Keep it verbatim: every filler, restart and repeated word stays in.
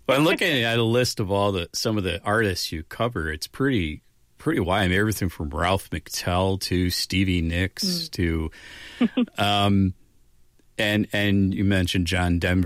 Well, I'm looking at a list of all the some of the artists you cover. It's pretty pretty wide. I mean, everything from Ralph McTell to Stevie Nicks mm. to, um, and and you mentioned John Denver.